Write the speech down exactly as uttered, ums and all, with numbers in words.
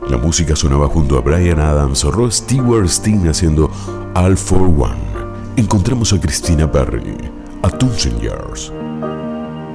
La música sonaba junto a Bryan Adams o Rod Stewart Steen haciendo All for One. Encontramos a Christina Perri, a Thousand Years.